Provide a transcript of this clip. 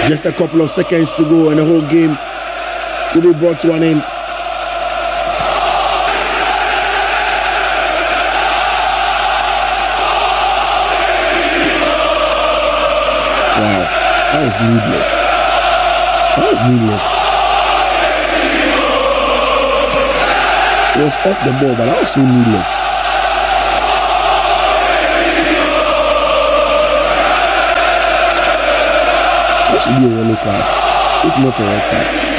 Just a couple of seconds to go and the whole game will be brought to an end. Wow, that was needless. That was needless. It was off the ball, but that was so needless. That should be a yellow card, if not a red card.